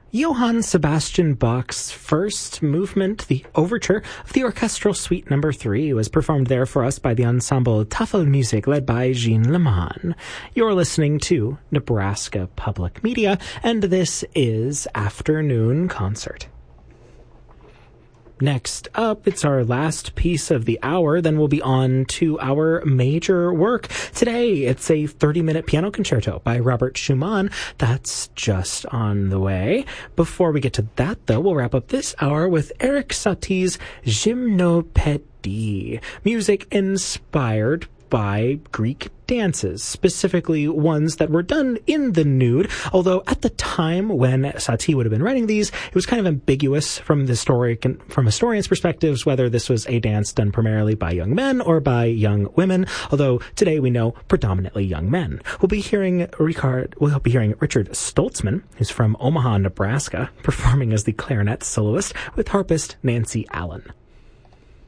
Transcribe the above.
Johann Sebastian Bach's first movement, the overture of the Orchestral Suite No. 3, was performed there for us by the ensemble Tafelmusik led by Jean Leman. You're listening to Nebraska Public Media, and this is Afternoon Concert. Next up, it's our last piece of the hour, then we'll be on to our major work. Today, it's a 30-minute piano concerto by Robert Schumann. That's just on the way. Before we get to that, though, we'll wrap up this hour with Erik Satie's Gymnopédie, music inspired by Greek dances, specifically ones that were done in the nude, although at the time when Satie would have been writing these, it was kind of ambiguous from historians' perspectives whether this was a dance done primarily by young men or by young women, although today we know predominantly young men. We'll be hearing Richard Stoltzman, who's from Omaha, Nebraska, performing as the clarinet soloist with harpist Nancy Allen.